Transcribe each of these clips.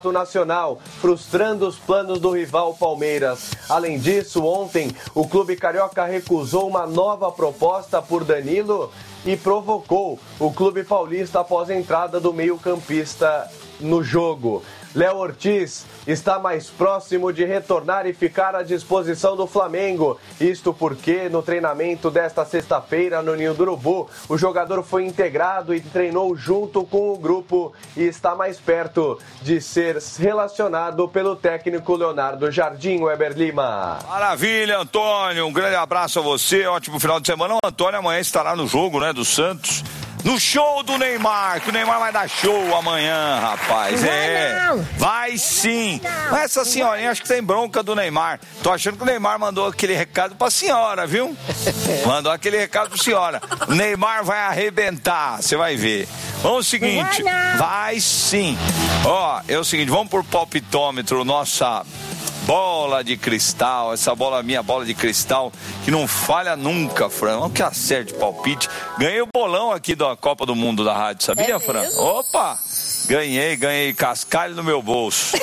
nacional, frustrando os planos do rival Palmeiras. Além disso, ontem, o clube carioca recusou uma nova proposta por Danilo e provocou o clube paulista após a entrada do meio-campista no jogo. Léo Ortiz está mais próximo de retornar e ficar à disposição do Flamengo. Isto porque no treinamento desta sexta-feira no Ninho do Urubu, o jogador foi integrado e treinou junto com o grupo e está mais perto de ser relacionado pelo técnico Leonardo Jardim. Weber Lima. Maravilha, Antônio. Um grande abraço a você. Ótimo final de semana. O Antônio amanhã estará no jogo, né, do Santos. No show do Neymar, que o Neymar vai dar show amanhã, rapaz. Vai sim. Mas essa senhorinha acho que tem bronca do Neymar. Tô achando que o Neymar mandou aquele recado pra senhora, viu? Mandou aquele recado pra senhora. O Neymar vai arrebentar, você vai ver. Vamos ao seguinte, vai sim. Ó, é o seguinte, vamos por palpitômetro, nossa bola de cristal, essa bola minha, bola de cristal, que não falha nunca, Fran. Vamos que acerte palpite. Ganhei o bolão aqui da Copa do Mundo da rádio, sabia, Fran? Opa! Ganhei cascalho no meu bolso.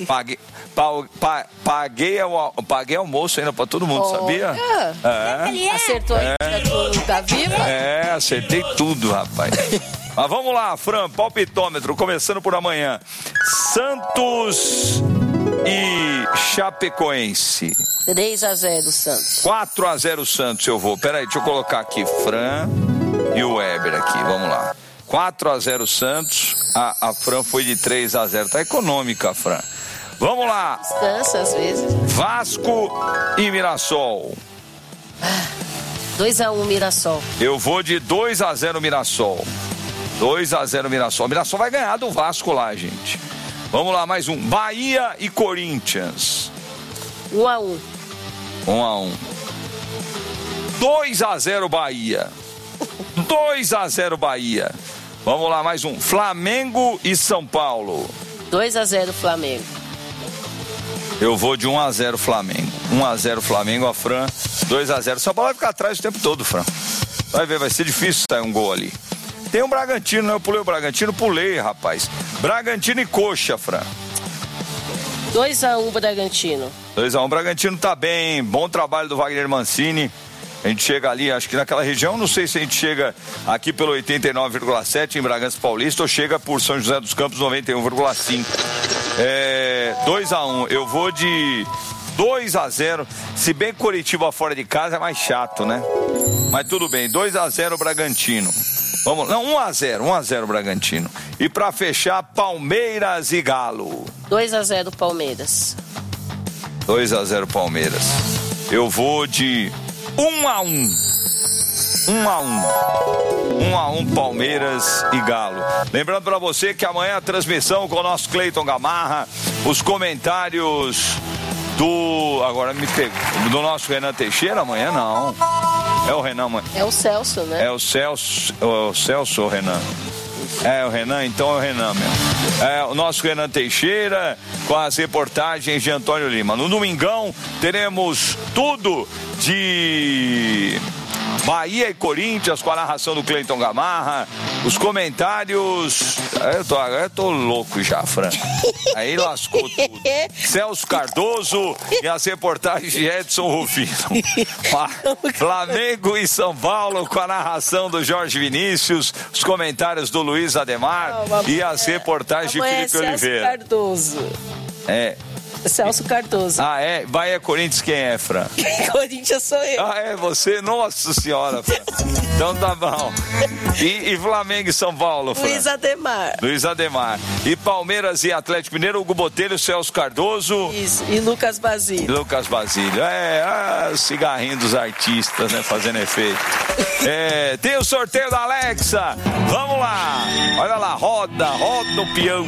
Paguei almoço ainda pra todo mundo, sabia? Acertou a do da Viva? Acertei tudo, rapaz. Mas vamos lá, Fran, palpitômetro, começando por amanhã. Santos e Chapecoense. 3-0 Santos. 4-0 Santos eu vou. Peraí, deixa eu colocar aqui Fran e o Weber aqui, vamos lá. 4-0 Santos. A Fran foi de 3-0. Tá econômica, Fran. Vamos lá. Descansa às vezes. Vasco e Mirassol. 2-1 Mirassol. Eu vou de 2-0 Mirassol. 2-0 Mirassol. Mirassol vai ganhar do Vasco lá, gente. Vamos lá, mais um. Bahia e Corinthians. 1-1. 1-1. 2-0 Bahia. 2-0 Bahia. Vamos lá, mais um. Flamengo e São Paulo. 2-0 Flamengo. Eu vou de 1-0 Flamengo. 1-0 Flamengo, a Fran. 2-0. São Paulo vai ficar atrás o tempo todo, Fran. Vai ver, vai ser difícil sair um gol ali. Tem um Bragantino, né? Eu pulei o Bragantino, rapaz. Bragantino e Coxa, Fran. 2-1 Bragantino. 2-1. Bragantino tá bem. Bom trabalho do Wagner Mancini. A gente chega ali, acho que naquela região, não sei se a gente chega aqui pelo 89,7 em Bragança Paulista ou chega por São José dos Campos 91,5. 2-1. Eu vou de 2-0. Se bem que Coritiba fora de casa é mais chato, né? Mas tudo bem. 2-0 Bragantino. Vamos, não, 1-0 Bragantino. E pra fechar, Palmeiras e Galo. 2-0 Palmeiras. 2-0 Palmeiras. Eu vou de 1-1. 1-1 Palmeiras e Galo. Lembrando pra você que amanhã a transmissão com o nosso Cleiton Gamarra, os comentários do nosso Renan Teixeira, amanhã não. É o Renan, mãe. É o Celso, né? É o Celso ou o Renan? É o Renan, então é o Renan mesmo. É o nosso Renan Teixeira com as reportagens de Antônio Lima. No domingão teremos tudo de Bahia e Corinthians com a narração do Cleiton Gamarra, os comentários. Eu tô louco já, Fran. Aí lascou tudo. Celso Cardoso e as reportagens de Edson Rufino. Flamengo e São Paulo com a narração do Jorge Vinícius, os comentários do Luiz Ademar e as reportagens de Felipe Oliveira. Celso Cardoso. Celso Cardoso. Bahia Corinthians, quem é, Fran? Corinthians sou eu. É você? Nossa senhora, Fran. Então tá bom. E Flamengo e São Paulo, Fran? Luiz Ademar. E Palmeiras e Atlético Mineiro, Hugo Botelho, Celso Cardoso. Isso, e Lucas Basílio. Cigarrinho dos artistas, né, fazendo efeito. Tem o sorteio da Alexa. Vamos lá. Olha lá, roda o peão,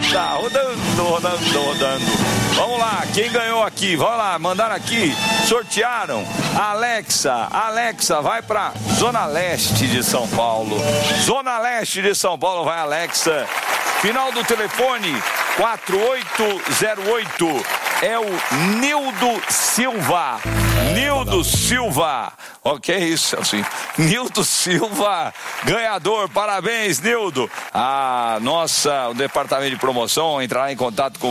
rodando. Vamos lá, quem ganhou aqui? Vamos lá, mandaram aqui, sortearam. Alexa, vai pra Zona Leste de São Paulo. Zona Leste de São Paulo, vai Alexa. Final do telefone, 4808. é o Nildo Silva. Nildo Silva. Ok, isso, assim. Nildo Silva, ganhador. Parabéns, Nildo. O departamento de promoção entrará em contato com